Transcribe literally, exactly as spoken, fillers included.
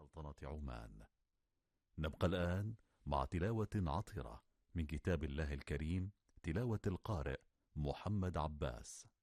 سلطنة عمان. نبقى الآن مع تلاوة عطرة من كتاب الله الكريم، تلاوة القارئ محمد عباس.